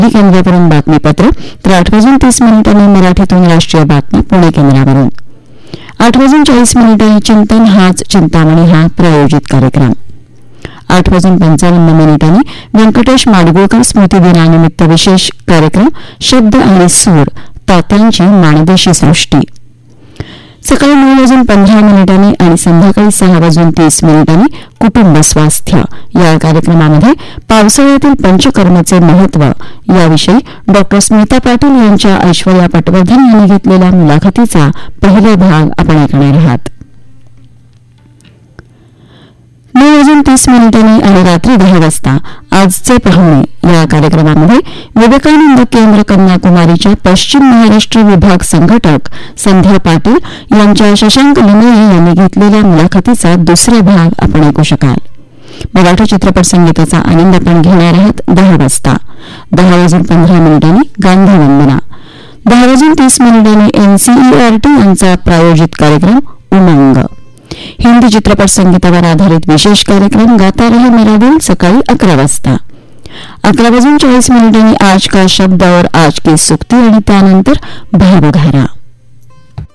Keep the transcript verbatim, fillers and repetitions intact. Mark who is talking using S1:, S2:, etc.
S1: केंद्रावरून बातमीपत्र तर आठ वाजून तीस मिनिटांनी मराठीतून राष्ट्रीय बातमी पुणे केंद्रावरून. आठ वाजून चाळीस मिनिटांनी चिंतन हाच चिंतामणी हा प्रायोजित कार्यक्रम. आठ वाजून पंचावन्न मिनिटांनी व्यंकटेश माडगुळकर स्मृती दिनानिमित्त विशेष कार्यक्रम शब्द आणि सूर तात्यांची माणदेशी सृष्टी. सकाळी नऊ वाजून पंधरा मिनिटांनी आणि संध्याकाळी सहा वाजून तीस मिनिटांनी कुटुंब स्वास्थ्य या कार्यक्रमामध्ये पावसाळ्यातील पंचकर्माचे महत्व याविषयी डॉक्टर स्मिता पाटील यांच्या ऐश्वर्या पटवर्धन यांनी घेतलेल्या मुलाखतीचा पहिला भाग आपण ऐकणार आहात. नऊ वाजून तीस मिनिटांनी आणि रात्री दहा वाजता आजचे पाहुणे या कार्यक्रमामध्ये विवेकानंद केंद्र कन्याकुमारीच्या पश्चिम महाराष्ट्र विभाग संघटक संध्या पाटील यांच्या शशांक लिमये यांनी घेतलेल्या मुलाखतीचा दुसरा भाग आपण ऐकू शकाल. मराठी चित्रपट संगीताचा आनंद आपण घेणार आहात दहा वाजता. दहा वाजून पंधरा मिनिटांनी गांधी वंदना. दहा वाजून तीस मिनिटांनी एनसीईआरटी यांचा प्रायोजित कार्यक्रम उमंग. हिंदी चित्रपट संगीतावर आधारित विशेष कार्यक्रम गाता रहे मेरा दिल सकाळी अकरा वाजता. अकरा वाजून चाळीस मिनिटांनी आज का शब्द और आज की सुक्ती आणि त्यानंतर भावधारा.